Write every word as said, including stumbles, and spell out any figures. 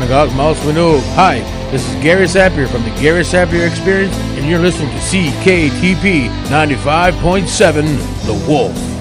Kanagak Mouse Minogue. Hi, this is Gary Sapir from the Gary Sapir Experience, and you're listening to C K T P ninety-five point seven, The Wolf.